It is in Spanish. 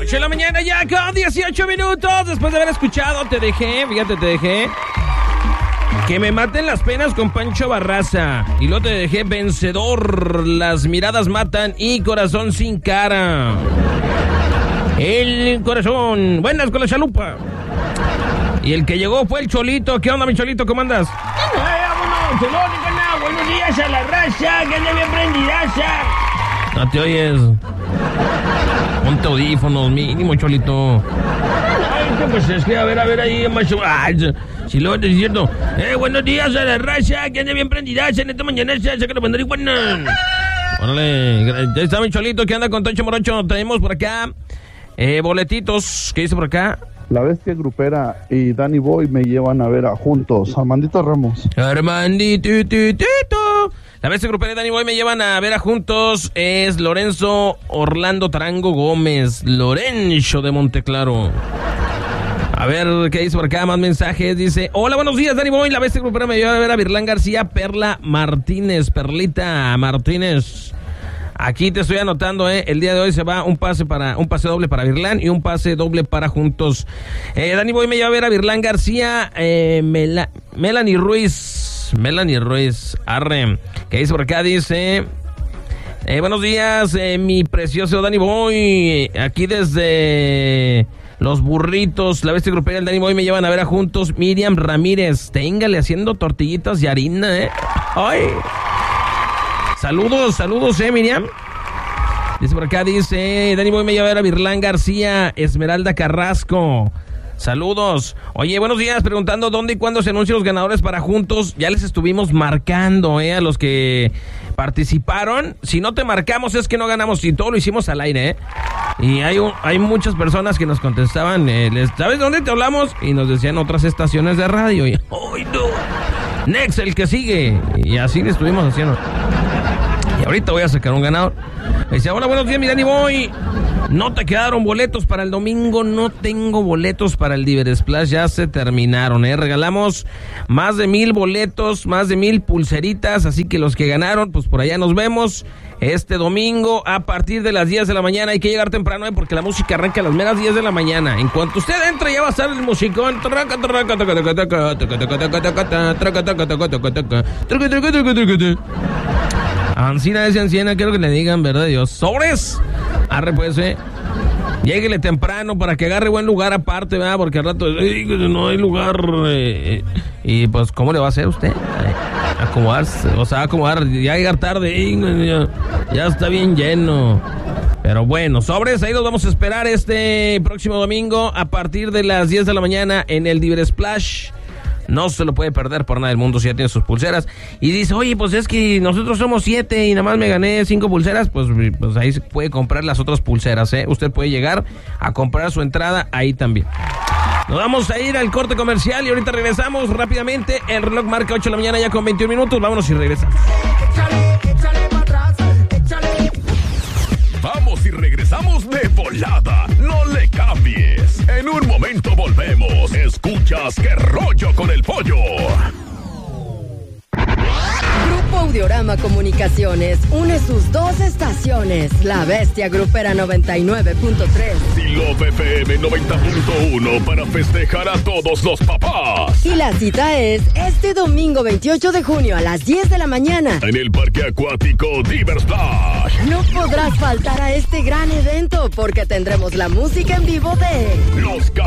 8 de la mañana ya con 18 minutos. Después de haber escuchado Te Dejé, fíjate, Te Dejé. Que me maten las penas con Pancho Barraza. Y luego Te Dejé, Vencedor. Las miradas matan y Corazón sin cara. El corazón. Buenas con la chalupa. Y el que llegó fue el Cholito. ¿Qué onda, mi Cholito? ¿Cómo andas? Buenos días a la raza, que ande bien prendidaza. No te oyes. Ponte audífonos, mínimo, Cholito. Ay, pues es que, a ver ahí, macho. Ay, si lo estoy diciendo. Buenos días a la raza, que ande bien prendidaza en esta mañana. Sácalo para andar igual. Órale, ya está mi Cholito, que anda con Toncho Morocho. Tenemos por acá boletitos. ¿Qué dice por acá? La Bestia Grupera y Danny Boy me llevan a ver a juntos. Armandito Ramos. Armandito. La Bestia Grupera y Danny Boy me llevan a ver a juntos. Es Lorenzo Orlando Tarango Gómez. Lorenzo de Monteclaro. A ver, ¿qué dice por acá? Más mensajes. Dice, hola, buenos días, Danny Boy. La Bestia Grupera me lleva a ver a Virlán García, Perla Martínez, Perlita Martínez. Aquí te estoy anotando, el día de hoy se va un pase doble para Virlán y un pase doble para Juntos. Danny Boy me lleva a ver a Virlán García, Melanie Ruiz, arre. ¿Qué dice por acá? Dice, buenos días, mi precioso Danny Boy, aquí desde Los Burritos, La Bestia Grupera y el Danny Boy me llevan a ver a Juntos. Miriam Ramírez, téngale haciendo tortillitas de harina, ¡ay! Saludos, Miriam. Dice por acá, dice, Danny Boy me lleva a ver a Virlán García, Esmeralda Carrasco. Saludos. Oye, buenos días, preguntando dónde y cuándo se anuncian los ganadores para Juntos. Ya les estuvimos marcando, a los que participaron. Si no te marcamos es que no ganamos y todo lo hicimos al aire, Y hay muchas personas que nos contestaban, ¿sabes dónde te hablamos? Y nos decían otras estaciones de radio. Y, ¡ay, no! Next, el que sigue. Y así le estuvimos haciendo. Y ahorita voy a sacar un ganador. Me dice, hola, buenos días, mi Danny Boy. No te quedaron boletos para el domingo. No tengo boletos para el Diver Splash. Ya se terminaron, Regalamos más de 1,000 boletos, más de 1,000 pulseritas. Así que los que ganaron, pues por allá nos vemos este domingo a partir de las 10 de la mañana. Hay que llegar temprano, porque la música arranca a las meras 10 de la mañana. En cuanto usted entre, ya va a estar el musicón. Ancina de anciana, quiero que le digan, ¿verdad, Dios? ¡Sobres! Arre, pues, Lléguele temprano para que agarre buen lugar aparte, ¿verdad? Porque al rato no hay lugar. Y pues, ¿cómo le va a hacer usted? Acomodarse, acomodar, ya llegar tarde, ya está bien lleno. Pero bueno, sobres, ahí los vamos a esperar este próximo domingo a partir de las 10 de la mañana en el Diver Splash. No se lo puede perder por nada del mundo si ya tiene sus pulseras. Y dice, oye, pues es que nosotros somos 7 y nada más me gané 5 pulseras. Pues ahí se puede comprar las otras pulseras, Usted puede llegar a comprar su entrada ahí también. Nos vamos a ir al corte comercial y ahorita regresamos rápidamente. El reloj marca 8 de la mañana ya con 21 minutos. Vámonos y regresamos. Vamos y regresamos de volada. No le cambies. En un momento volvemos. Escuchas Qué Rollo con el Pollo. Grupo Audiorama Comunicaciones une sus 2 estaciones. La Bestia Grupera 99.3 y Love FM 90.1 para festejar a todos los papás. Y la cita es este domingo 28 de junio a las 10 de la mañana en el Parque Acuático Diver Splash. No podrás faltar a este gran evento porque tendremos la música en vivo de Los